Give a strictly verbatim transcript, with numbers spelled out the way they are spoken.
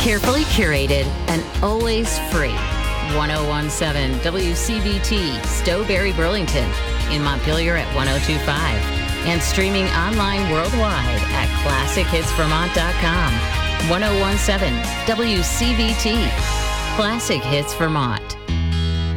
Carefully curated and always free. ten seventeen W C V T, Stowberry, Burlington. In Montpelier at ten twenty-five. And streaming online worldwide at classic hits vermont dot com. ten seventeen W C V T, Classic Hits Vermont.